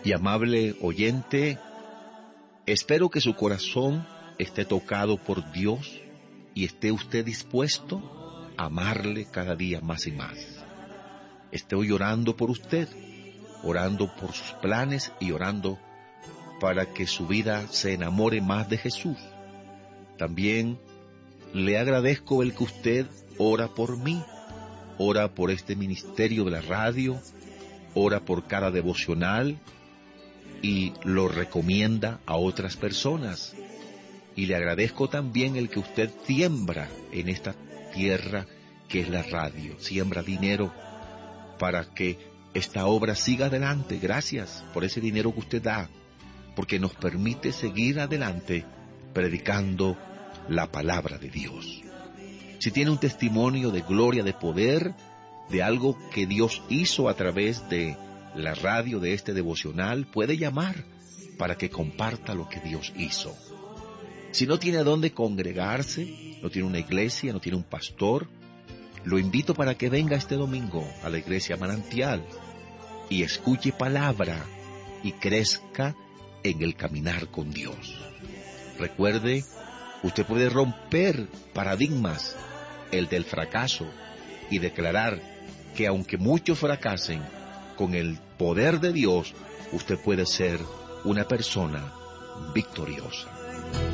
Y amable oyente, espero que su corazón esté tocado por Dios y esté usted dispuesto a amarle cada día más y más. Estoy orando por usted, orando por sus planes y orando para que su vida se enamore más de Jesús. También le agradezco el que usted ora por mí, ora por este ministerio de la radio, ora por cada devocional y lo recomienda a otras personas. Y le agradezco también el que usted siembra en esta tierra que es la radio, siembra dinero para que esta obra siga adelante. Gracias por ese dinero que usted da, porque nos permite seguir adelante predicando la palabra de Dios. Si tiene un testimonio de gloria, de poder, de algo que Dios hizo a través de la radio, de este devocional, puede llamar para que comparta lo que Dios hizo. Si no tiene a dónde congregarse, no tiene una iglesia, no tiene un pastor, lo invito para que venga este domingo a la iglesia Manantial y escuche palabra y crezca en el caminar con Dios. Recuerde, usted puede romper paradigmas, el del fracaso, y declarar que aunque muchos fracasen, con el poder de Dios, usted puede ser una persona victoriosa.